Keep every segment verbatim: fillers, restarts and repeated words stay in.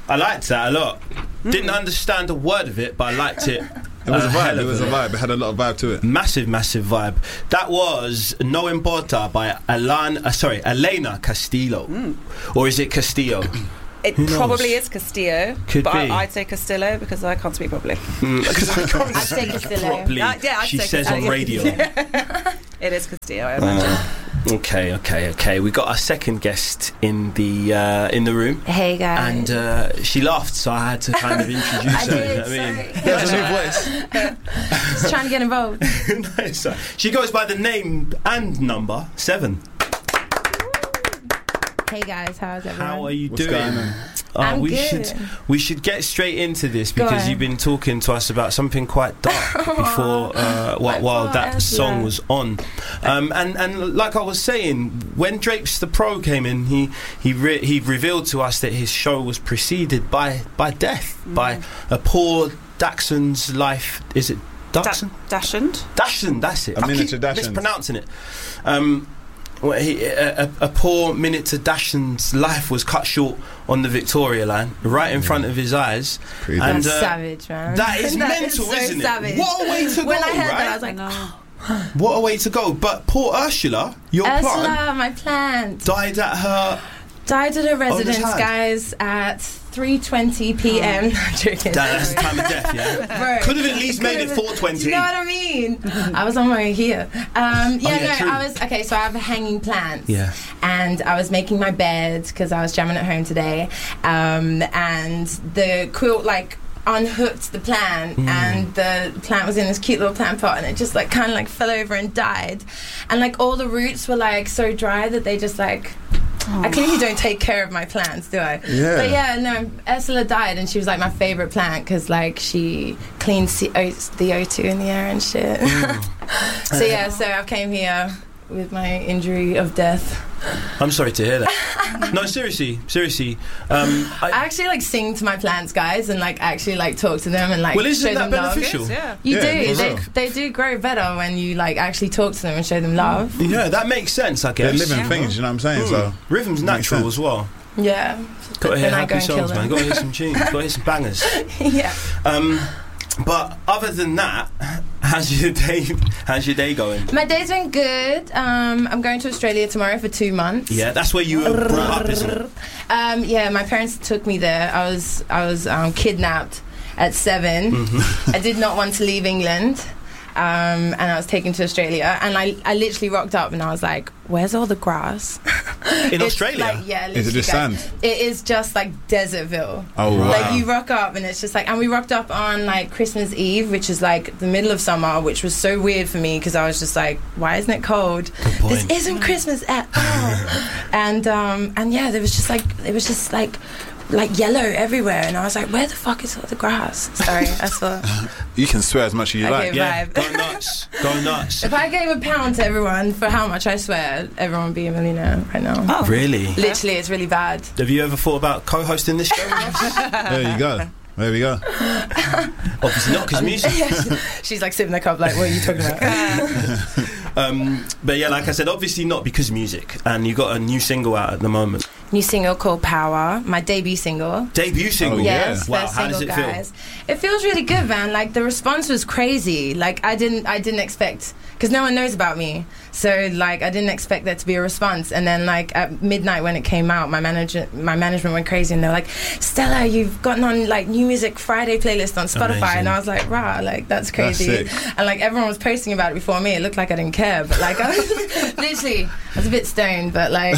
I liked that a lot. Mm. Didn't understand a word of it, but I liked it. It was uh, a vibe. It was a vibe. It had a lot of vibe to it. Massive, massive vibe. That was No Importa by Alan, uh, sorry, Elena Castillo. Mm. Or is it Castillo? It probably is Castillo, Could but be. I, I'd say Castillo because I can't speak properly. Mm, I can't I'd say Castillo. properly. Uh, yeah, I'd she say says Castillo. on radio. It is Castillo, I imagine. Uh, okay, okay, okay. We got our second guest in the uh, in the room. Hey guys. And uh, she laughed, so I had to kind of introduce I her. did, You know what I mean? sorry. There's a new voice. Just trying to get involved. Nice. She goes by the name and number seven. Hey guys, how's everyone? How are you What's doing? going on? Uh, I'm we good. should we should get straight into this Go because on. you've been talking to us about something quite dark before uh, while, while that song yeah. was on, um, and and like I was saying, when Drapes the Pro came in, he he re- he revealed to us that his show was preceded by by death, mm. by a poor Daxon's life. Is it Daxon? Da- Dashund? Dashon, that's it. A I minute keep to Dashon. mispronouncing it. Um, well, he, a, a, a poor minute to Dashon's life was cut short on the Victoria line, right in front of his eyes. Pretty And, That's uh, savage, man. That is That mental, is so isn't savage. it? What a way to When go, I heard right? that, I was like, No. What a way to go. But poor Ursula, your plant, Ursula, my plant, died at her... died at her residence, time. guys, at three twenty p.m. Oh. I'm joking. That's the time of death, yeah? Bro, Could have at least made it could've- four twenty. Do you know what I mean? I was on my way here. Um, yeah, Oh, yeah, no, true. I was okay. So I have a hanging plant. Yeah. And I was making my bed because I was jamming at home today, um, and the quilt like unhooked the plant, Mm. and the plant was in this cute little plant pot, and it just like kind of like fell over and died, and like all the roots were like so dry that they just like. I clearly don't take care of my plants, do I? Yeah. But yeah, no, Ursula died, and she was like my favourite plant because like she cleans C- o- the O two in the air and shit. So yeah, so I came here with my injury of death. I'm sorry to hear that. No, seriously, seriously. Um, I, I actually like sing to my plants, guys, and like actually like talk to them and like well, isn't show that them love. beneficial? Yeah. You Yeah, do. for They, real. they do grow better when you like actually talk to them and show them love. Yeah, that makes sense, I They're guess. living Yeah. things, you know what I'm saying? Mm. So Rhythm's Makes natural sense. as well. Yeah. Got to hear Then I go happy and kill songs, man. them. Got to hear some tunes. Got to hear some bangers. Yeah. Um, but other than that, how's your day? How's your day going? My day's been good. Um, I'm going to Australia tomorrow for two months. Yeah, that's where you were brought up, isn't it? Um, yeah, my parents took me there. I was I was um, kidnapped at seven. Mm-hmm. I did not want to leave England, um, and I was taken to Australia. And I, I literally rocked up, and I was like, "Where's all the grass?" In It's Australia? like, yeah, Is it literally, just guys. sand? It is just like Desertville. Oh wow. Like you rock up and it's just like, and we rocked up on like Christmas Eve, which is like the middle of summer, which was so weird for me because I was just like, why isn't it cold? Good point. This isn't Christmas at all. and um and yeah, there was just like it was just like like yellow everywhere, and I was like, where the fuck is all the grass? Sorry, I saw. You can swear as much as you Okay, like. Yeah, vibe. go nuts. Go nuts. If I gave a pound to everyone for how much I swear, everyone would be a millionaire right now. Oh. Really? Literally, it's really bad. Have you ever thought about co-hosting this show with us? There you go. There we go. Obviously not, because music. She's like sipping the cup, like, what are you talking about? Um, but yeah, like I said, obviously not because music. And you got a new single out at the moment. New single called Power, my debut single. Debut single. Oh, yeah. Yes, Wow, first how does single, it feel? guys. It feels really good, man. Like the response was crazy. Like I didn't, I didn't expect, because no one knows about me. So like I didn't expect there to be a response. And then like at midnight when it came out, my manager, my management went crazy, and they were like, "Stella, you've gotten on like New Music Friday playlist on Spotify." Amazing. And I was like, "Rah, like that's crazy." sick. And like everyone was posting about it before me. It looked like I didn't care, but like I was literally, I was a bit stoned, but like,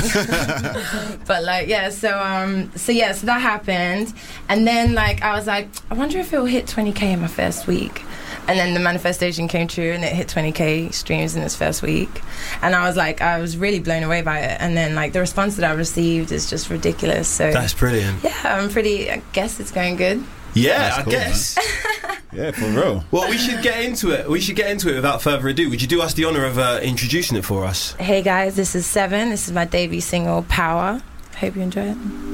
but like yeah. So um, so yeah, so that happened, and then like I was like, I wonder if it will hit twenty K in my first week. And then the manifestation came true, and it hit twenty K streams in its first week. And I was like, I was really blown away by it. And then like the response that I received is just ridiculous. So That's brilliant. yeah, I'm pretty. I guess it's going good. Yeah, That's I cool, guess. Yeah, for real. Well, we should get into it. We should get into it without further ado. Would you do us the honour of uh, introducing it for us? Hey guys, this is Seven. This is my debut single, Power. Hope you enjoy it.